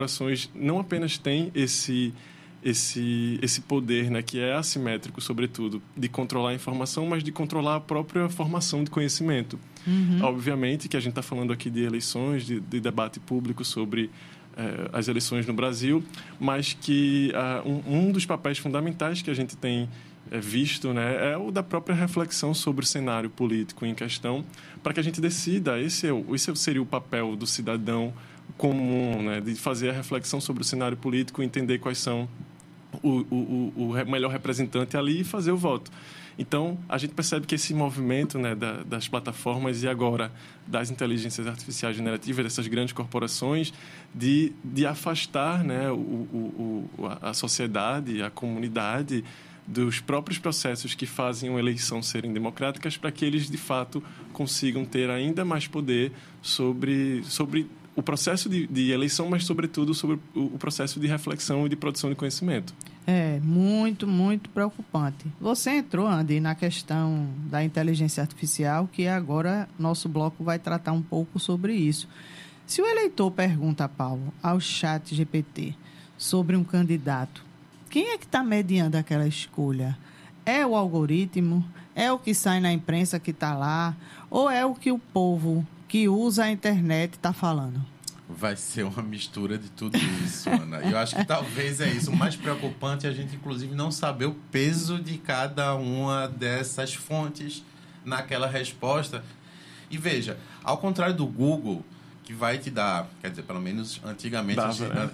corporações não apenas têm esse poder, né, que é assimétrico, sobretudo, de controlar a informação, mas de controlar a própria formação de conhecimento. Obviamente que a gente está falando aqui de eleições, de debate público sobre as eleições no Brasil, mas que um dos papéis fundamentais que a gente tem visto, né, é o da própria reflexão sobre o cenário político em questão, para que a gente decida, esse seria o papel do cidadão comum, né, de fazer a reflexão sobre o cenário político, entender quais são o melhor representante ali e fazer o voto. Então, a gente percebe que esse movimento, né, das plataformas e agora das inteligências artificiais generativas, dessas grandes corporações, de afastar, né, a sociedade, a comunidade dos próprios processos que fazem uma eleição serem democráticas, para que eles, de fato, consigam ter ainda mais poder sobre o processo de eleição, mas, sobretudo, sobre o processo de reflexão e de produção de conhecimento. É muito, muito preocupante. Você entrou, Andy, na questão da inteligência artificial, que agora nosso bloco vai tratar um pouco sobre isso. Se o eleitor pergunta, Paulo, ao ChatGPT sobre um candidato, quem é que está mediando aquela escolha? É o algoritmo? É o que sai na imprensa que está lá? Ou é o que o povo que usa a internet está falando? Vai ser uma mistura de tudo isso, Ana. Eu acho que talvez é isso. O mais preocupante é a gente, inclusive, não saber o peso de cada uma dessas fontes naquela resposta. E veja, ao contrário do Google, que vai te dar, quer dizer, pelo menos antigamente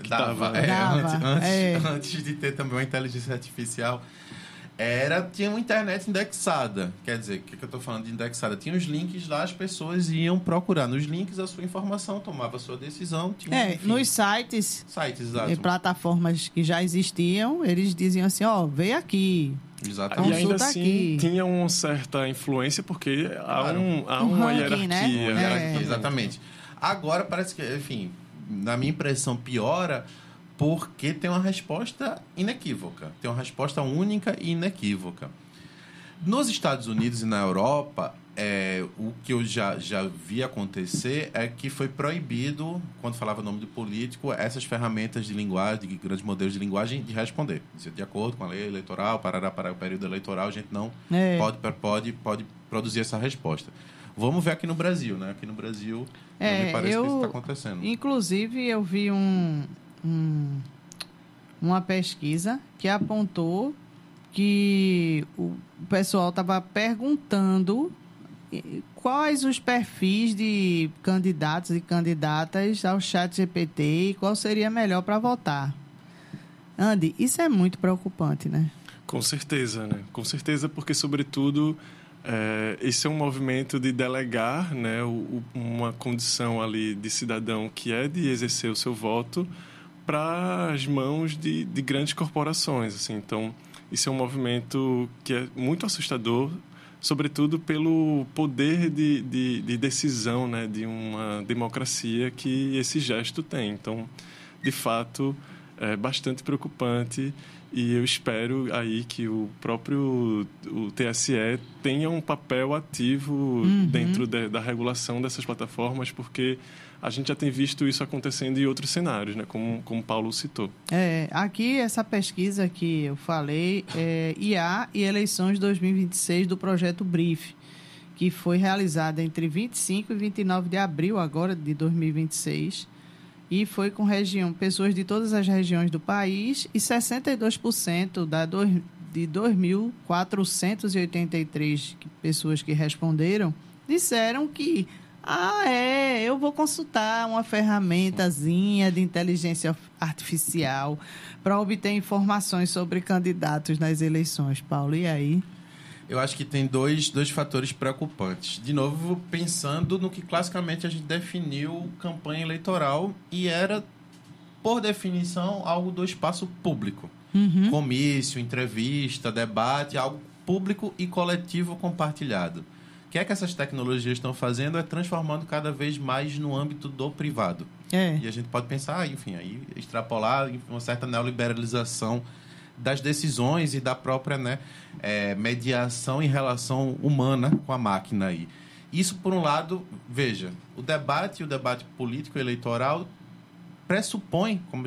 antes de ter também uma inteligência artificial, tinha uma internet indexada. Quer dizer, o que eu estou falando de indexada? Tinha os links lá, as pessoas iam procurar nos links a sua informação, tomava a sua decisão. Nos sites exato. E plataformas que já existiam, eles diziam assim, vem aqui. Exatamente. E ainda assim, tinha uma certa influência, porque há uma ranking, hierarquia. né? Exatamente. Agora parece que, enfim, na minha impressão, piora porque tem uma resposta inequívoca. Tem uma resposta única e inequívoca. Nos Estados Unidos e na Europa, o que eu já vi acontecer é que foi proibido, quando falava o nome do político, essas ferramentas de linguagem, de grandes modelos de linguagem, de responder. De acordo com a lei eleitoral, para o período eleitoral, a gente não pode produzir essa resposta. Vamos ver aqui no Brasil, né? Aqui no Brasil, não me parece que isso está acontecendo. Inclusive, eu vi uma pesquisa que apontou que o pessoal estava perguntando quais os perfis de candidatos e candidatas ao ChatGPT e qual seria melhor para votar. Andy, isso é muito preocupante, né? Com certeza, né? Com certeza, porque, sobretudo, esse é um movimento de delegar, né, uma condição ali de cidadão que é de exercer o seu voto para as mãos de grandes corporações, assim. Então, isso é um movimento que é muito assustador, sobretudo pelo poder de decisão, né, de uma democracia que esse gesto tem. Então, de fato, é bastante preocupante e eu espero aí que o TSE tenha um papel ativo dentro da regulação dessas plataformas, porque a gente já tem visto isso acontecendo em outros cenários, né? Como o Paulo citou. Aqui, essa pesquisa que eu falei é IA e eleições 2026 do projeto BRIF, que foi realizada entre 25 e 29 de abril agora de 2026, e foi com pessoas de todas as regiões do país, e 62% de 2.483 pessoas que responderam disseram que eu vou consultar uma ferramentazinha de inteligência artificial para obter informações sobre candidatos nas eleições. Paulo, e aí? Eu acho que tem dois fatores preocupantes. De novo, pensando no que classicamente a gente definiu campanha eleitoral e era, por definição, algo do espaço público. Comício, entrevista, debate, algo público e coletivo compartilhado. O que essas tecnologias estão fazendo é transformando cada vez mais no âmbito do privado. E a gente pode pensar, enfim, aí extrapolar uma certa neoliberalização das decisões e da própria, né, mediação em relação humana com a máquina aí. Isso, por um lado, veja, o debate político eleitoral pressupõe, como